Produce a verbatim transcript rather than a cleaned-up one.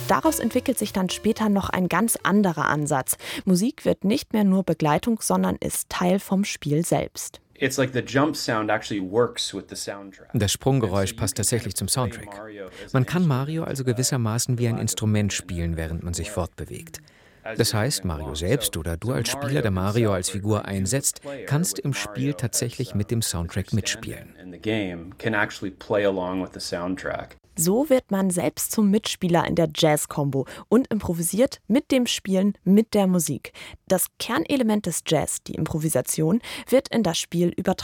Daraus entwickelt sich dann später noch ein ganz anderer Ansatz. Musik wird nicht mehr nur Begleitung, sondern ist Teil vom Spiel selbst. Das Sprunggeräusch passt tatsächlich zum Soundtrack. Man kann Mario also gewissermaßen wie ein Instrument spielen, während man sich fortbewegt. Das heißt, Mario selbst oder du als Spieler, der Mario als Figur einsetzt, kannst im Spiel tatsächlich mit dem Soundtrack mitspielen. So wird man selbst zum Mitspieler in der Jazz-Kombo und improvisiert mit dem Spielen, mit der Musik. Das Kernelement des Jazz, die Improvisation, wird in das Spiel übertragen.